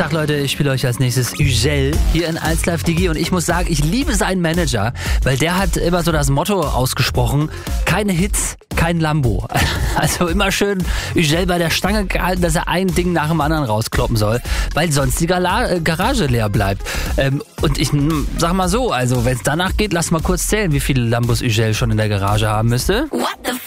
sag Leute, ich spiele euch als nächstes Ügel hier in 1 Live Digi und ich muss sagen, ich liebe seinen Manager, weil der hat immer so das Motto ausgesprochen, keine Hits, kein Lambo. Also immer schön Ügel bei der Stange gehalten, dass er ein Ding nach dem anderen rauskloppen soll, weil sonst die Garage leer bleibt. Und ich sag mal so, also wenn es danach geht, lass mal kurz zählen, wie viele Lambos Ügel schon in der Garage haben müsste. What the